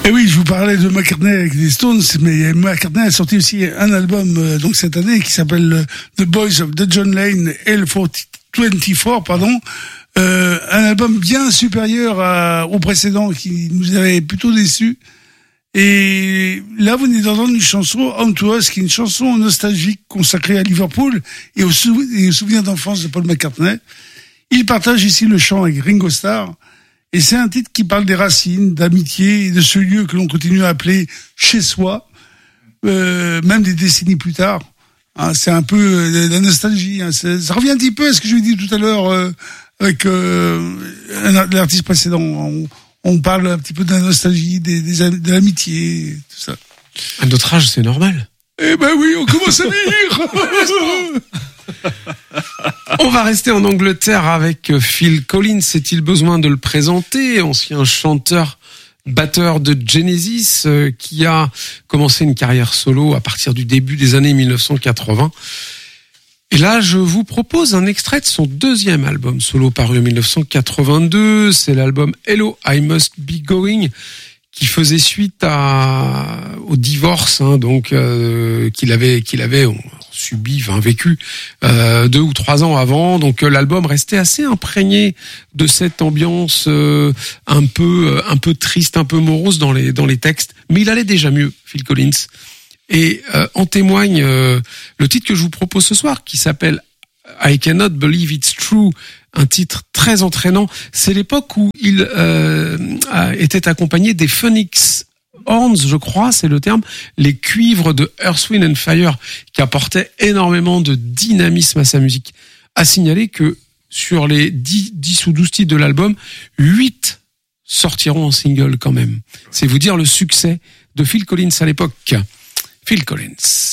Et oui, je vous parlais de McCartney avec les Stones, mais McCartney a sorti aussi un album donc cette année qui s'appelle The Boys of the John Lane L24, pardon. Un album bien supérieur au précédent qui nous avait plutôt déçus. Et là, vous venez d'entendre une chanson, Home to Us, qui est une chanson nostalgique consacrée à Liverpool et aux souvenirs d'enfance de Paul McCartney. Il partage ici le chant avec Ringo Starr. Et c'est un titre qui parle des racines, d'amitié et de ce lieu que l'on continue à appeler chez soi, même des décennies plus tard. Hein, c'est un peu de la nostalgie. Hein, ça revient un petit peu à ce que je vous ai dit tout à l'heure avec l'artiste précédent. On parle un petit peu de la nostalgie, de l'amitié, tout ça. À notre âge, c'est normal. Eh ben oui, on commence à vieillir. On va rester en Angleterre avec Phil Collins. Est-il besoin de le présenter? Ancien chanteur, batteur de Genesis, qui a commencé une carrière solo à partir du début des années 1980. Et là, je vous propose un extrait de son deuxième album solo paru en 1982. C'est l'album Hello, I Must Be Going, qui faisait suite au divorce, hein, donc qu'il avait subi, vécu 2 ou 3 ans avant. Donc l'album restait assez imprégné de cette ambiance un peu triste, un peu morose dans les textes, mais il allait déjà mieux, Phil Collins. Et en témoigne le titre que je vous propose ce soir, qui s'appelle I Cannot Believe It's True, un titre très entraînant. C'est l'époque où il était accompagné des Phoenix Horns, je crois, c'est le terme, les cuivres de Earth, Wind and Fire, qui apportaient énormément de dynamisme à sa musique. À signaler que sur les 10 ou 12 titres de l'album, 8 sortiront en single quand même. C'est vous dire le succès de Phil Collins à l'époque. Phil Collins.